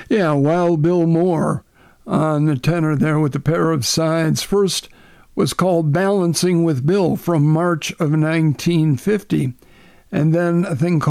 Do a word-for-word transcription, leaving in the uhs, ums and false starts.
Yeah, Wild Bill Moore on the tenor there with a pair of sides. First was called Balancing with Bill from March of nineteen fifty, and then a thing called